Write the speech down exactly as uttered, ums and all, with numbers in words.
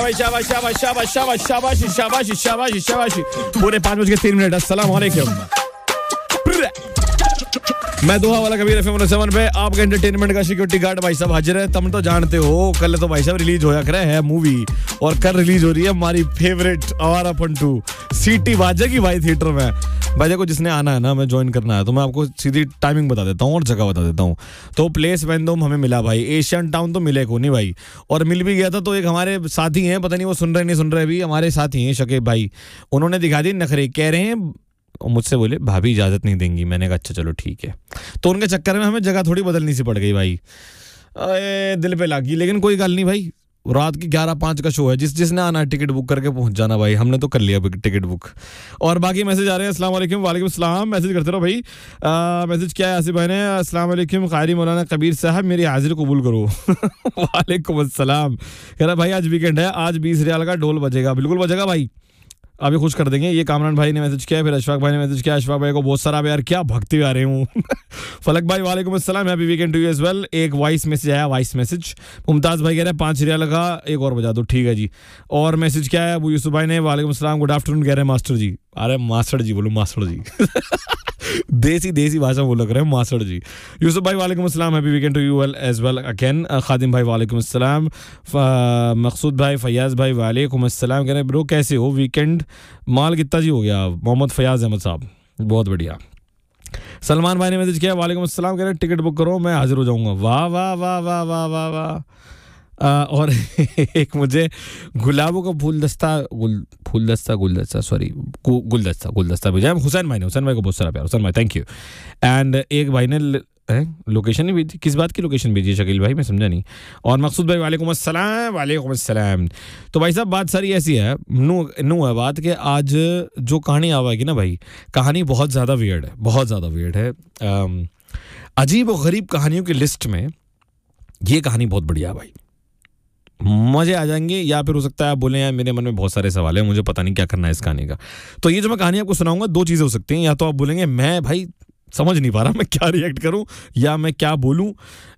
शाबाश शाबाश शाबाश शाबाश शाबाश शाबाश शाबाश शाबाश शाबाश। पूरे पाँच बज के तीन मिनट। अस्सलाम वालेकुम। मैं दोहा वाला Kabir FM one O seven पे आपका एंटरटेनमेंट का सिक्योरिटी गार्ड भाई साहब हाजिर है। तुम तो जानते हो कल तो भाई साहब रिलीज होया करे है मूवी, और कल रिलीज हो रही है हमारी फेवरेट आवारा पंटू। सीटी बाजेगी भाई थिएटर में। भाई देखो जिसने आना है ना, मैं ज्वाइन करना है, तो मैं आपको सीधी टाइमिंग बता देता हूँ और जगह बता देता हूँ। तो प्लेस वेंडोम हमें मिला भाई, एशियन टाउन तो मिले को नहीं भाई, और मिल भी गया था तो एक हमारे साथी हैं, पता नहीं वो सुन रहे नहीं सुन रहे भी, हमारे साथी हैं शकीब भाई, उन्होंने दिखा दी नखरे, कह रहे हैं और मुझसे बोले भाभी इजाजत नहीं देंगी। मैंने कहा अच्छा चलो ठीक है। तो उनके चक्कर में हमें जगह थोड़ी बदलनी सी पड़ गई भाई, अरे दिल पे लगी, लेकिन कोई गल नहीं भाई। रात की ग्यारह पाँच का शो है, जिस जिसने आना टिकट बुक करके पहुंच जाना भाई। हमने तो कर लिया टिकट बुक। और बाकी मैसेज आ रहे हैं। अस्सलाम वालेकुम। वालेकुम सलाम। मैसेज करते रहो भाई। आ, मैसेज क्या है आसिफ भाई ने? अस्सलाम वालेकुम क़ारी मौलाना कबीर साहब, मेरी हाजिर कबूल करो। वालेकुम अस्सलाम। कह रहा भाई आज वीकेंड है, आज बीस रियाल का ढोल बजेगा। बिल्कुल बजेगा भाई, अभी खुश कर देंगे। ये कामरान भाई ने मैसेज किया, फिर अशफाक भाई ने मैसेज किया। अशफाक भाई को बहुत सारा यार क्या भगते हुए आ रहे हूँ। फलक भाई वालेकुम अस्सलाम, happy weekend to you as well. एक वॉइस मैसेज आया, वॉइस मैसेज। मुमताज़ भाई कह रहे हैं पाँच रियाल का एक और बजा दो। ठीक है जी। और मैसेज क्या है अबू यूसुफ भाई ने? वालेकुम अस्सलाम, गुड आफ्टरनून कह रहे हैं मास्टर जी। अरे मास्टर जी बोलो, मास्टर जी। देसी देसी भाषा बोला करें मास्टर जी। यूसुफ भाई वालेकुम अस्सलाम, happy weekend to you well as well again. खादिम भाई वालेकुम अस्सलाम। मकसूद भाई, फयाज भाई वालेकुम अस्सलाम। कह रहे हैं ब्रो कैसे हो? वीकेंड माल कितना जी हो गया? मोहम्मद फयाज अहमद साहब बहुत बढ़िया। सलमान भाई ने मैसेज किया, वालेकुम अस्सलाम, कह रहे हैं टिकट बुक करो मैं हाजिर हो जाऊंगा। वाह वाह वाह वाह वाह वाह वाह। आ, और एक मुझे गुलाबों का फूलदस्ता गुल फूलदस्ता गुलदस्ता सॉरी गुलदस्ता गुलदस्ता भेजा हुसैन भाई ने। हुसैन भाई को बहुत सारा प्यार। हुसैन भाई थैंक यू। एंड एक भाई ने लोकेशन नहीं भेजी, किस बात की लोकेशन भेजी शकील भाई, मैं समझा नहीं। और मकसूद भाई वालेकुम अस्सलाम। वालेकुम अस्सलाम। तो भाई साहब बात सारी ऐसी है, नू नू है बात कि आज जो कहानी आवेगी ना भाई, कहानी बहुत ज़्यादा वियर्ड है, बहुत ज़्यादा वियर्ड है। अजीब और गरीब कहानियों की लिस्ट में ये कहानी बहुत बढ़िया है भाई, मजे आ जाएंगे। या फिर हो सकता है आप बोले यार मेरे मन में बहुत सारे सवाल हैं, मुझे पता नहीं क्या करना है इस कहानी का। तो ये जो मैं कहानी आपको सुनाऊंगा, दो चीज़ें हो सकती हैं। या तो आप बोलेंगे मैं भाई समझ नहीं पा रहा मैं क्या रिएक्ट करूं या मैं क्या बोलूं,